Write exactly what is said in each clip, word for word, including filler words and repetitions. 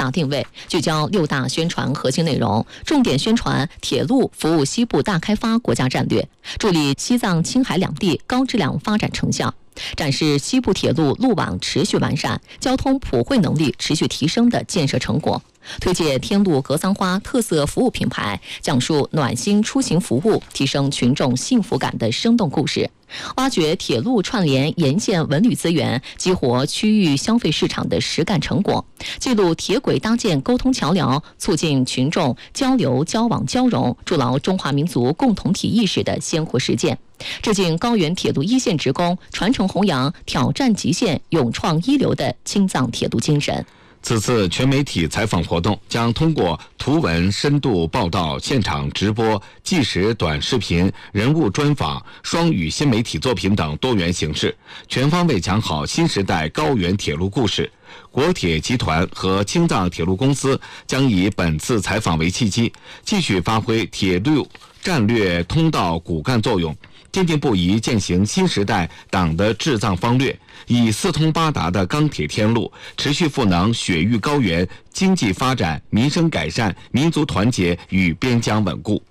大定位，聚焦六大宣传核心内容，重点宣传铁路服务西部大开发国家战略，助力西藏、青海两地高质量发展成效，展示西部铁路路网持续完善、交通普惠能力持续提升的建设成果。推介天路格桑花特色服务品牌，讲述暖心出行服务，提升群众幸福感的生动故事，挖掘铁路串联沿线文旅资源，激活区域消费市场的实干成果，记录铁轨搭建沟通桥梁，促进群众交流交往交融，筑牢中华民族共同体意识的鲜活实践。致敬高原铁路一线职工，传承弘扬挑战极限、勇创一流的青藏铁路精神。 此次全媒体采访活动将通过图文深度报道、现场直播、纪实短视频、人物专访、双语新媒体作品等多元形式，全方位讲好新时代高原铁路故事。国铁集团和青藏铁路公司将以本次采访为契机，继续发挥铁路战略通道骨干作用，坚定不移践行新时代党的治藏方略，以四通八达的钢铁天路，持续赋能雪域高原经济发展、民生改善、民族团结与边疆稳固。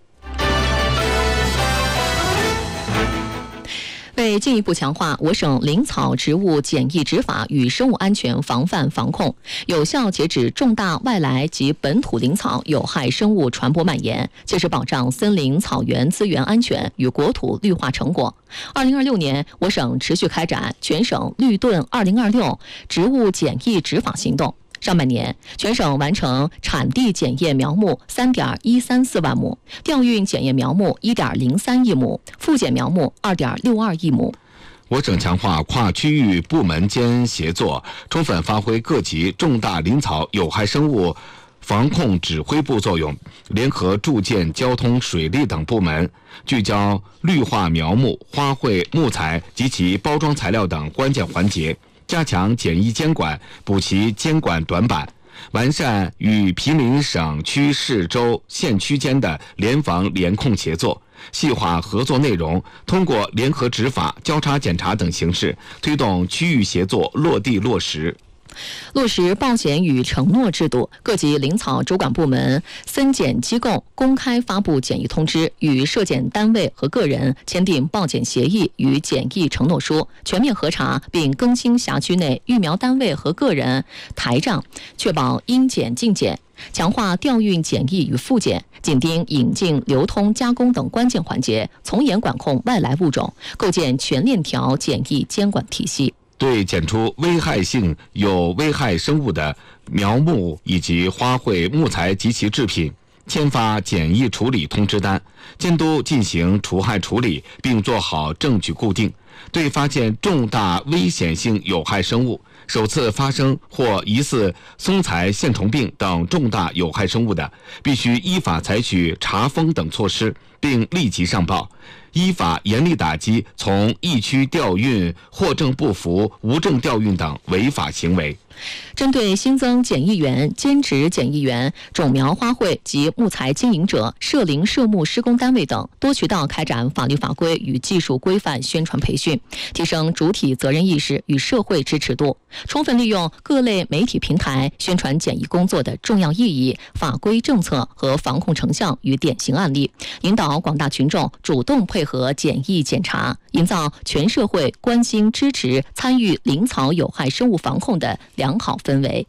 为进一步强化我省林草植物检疫执法与生物安全防范防控，有效截止重大外来及本土林草有害生物传播蔓延，切实保障森林草原资源安全与国土绿化成果。二零二六年，我省持续开展全省绿盾二零二六植物检疫执法行动。上半年，全省完成产地检验苗木 三点一三四万亩，调运检验苗木 一点零三亿亩，复检苗木 二点六二亿亩。 我省强化跨区域部门间协作，充分发挥各级重大林草有害生物防控指挥部作用，联合住建、交通、水利等部门，聚焦绿化苗木、花卉、木材及其包装材料等关键环节，加强检疫监管，补齐监管短板，完善与毗邻省区市州县区间的联防联控协作，细化合作内容，通过联合执法、交叉检查等形式，推动区域协作落地落实。 落实报检与承诺制度，各级林草主管部门、森检机构公开发布检疫通知，与涉检单位和个人签订报检协议与检疫承诺书，全面核查并更新辖区内育苗单位和个人台账，确保应检尽检。强化调运检疫与复检，紧盯引进、流通、加工等关键环节，从严管控外来物种，构建全链条检疫监管体系。 对检出危害性有危害生物的苗木以及花卉、木材及其制品，签发检疫处理通知单，监督进行除害处理，并做好证据固定。对发现重大危险性有害生物、首次发生或疑似松材线虫病等重大有害生物的，必须依法采取查封等措施，并立即上报，依法严厉打击从疫区调运、货证不符、无证调运等违法行为。 针对新增检疫员、兼职检疫员、种苗花卉及木材经营者、涉林涉木施工单位等，多渠道开展法律法规与技术规范宣传培训，提升主体责任意识与社会支持度，充分利用各类媒体平台宣传检疫工作的重要意义、法规政策和防控成效与典型案例，引导广大群众主动配合检疫检查，营造全社会关心、支持、参与林草有害生物防控的良好氛围。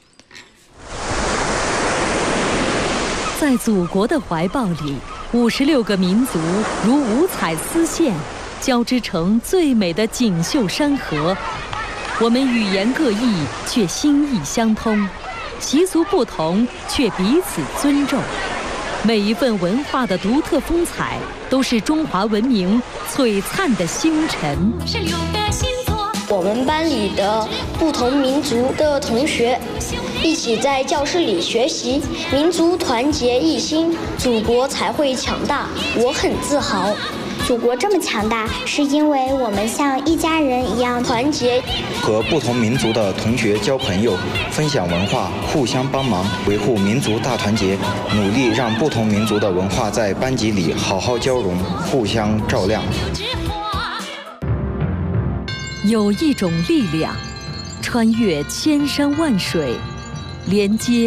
在祖国的怀抱里，五十六个民族如五彩丝线，交织成最美的锦绣山河。我们语言各异，却心意相通；习俗不同，却彼此尊重。每一份文化的独特风采，都是中华文明璀璨的星辰。 我们班里的不同民族的同学一起在教室里学习，民族团结一心，祖国才会强大。我很自豪。 祖国这么强大，是因为我们像一家人一样团结。 和不同民族的同学交朋友，分享文化，互相帮忙，维护民族大团结，努力让不同民族的文化在班级里好好交融，互相照亮。 有一种力量，穿越千山万水，连接